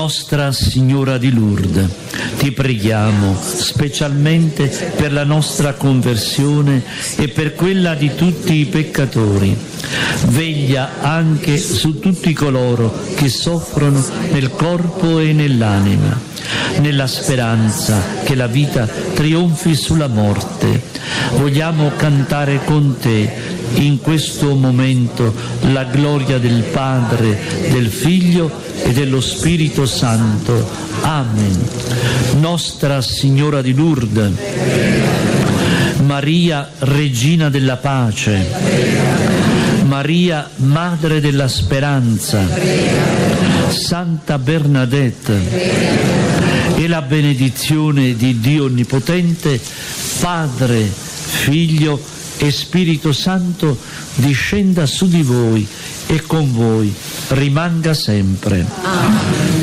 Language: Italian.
Nostra Signora di Lourdes, ti preghiamo specialmente per la nostra conversione e per quella di tutti i peccatori. Veglia anche su tutti coloro che soffrono nel corpo e nell'anima, nella speranza che la vita trionfi sulla morte. Vogliamo cantare con te in questo momento la gloria del Padre, del Figlio e dello Spirito Santo. Amen. Nostra Signora di Lourdes, Maria Regina della Pace, Maria Madre della Speranza, Santa Bernadette, e la benedizione di Dio Onnipotente, Padre, Figlio e Spirito Santo discenda su di voi e con voi rimanga sempre. Amen.